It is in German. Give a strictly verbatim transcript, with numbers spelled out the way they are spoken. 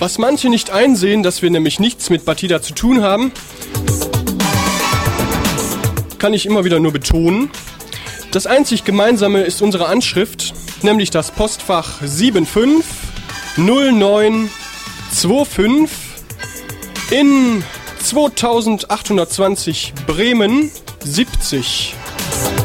Was manche nicht einsehen, dass wir nämlich nichts mit Batida zu tun haben, kann ich immer wieder nur betonen. Das einzig Gemeinsame ist unsere Anschrift, nämlich das Postfach sieben fünf null neun zwei fünf in zweitausendachthundertzwanzig Bremen siebzig.